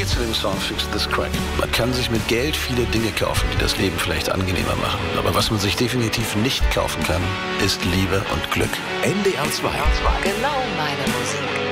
Idee zu dem Song Fix This Crack. Man kann sich mit Geld viele Dinge kaufen, die das Leben vielleicht angenehmer machen. Aber was man sich definitiv nicht kaufen kann, ist Liebe und Glück. NDR 2. Genau meine Musik.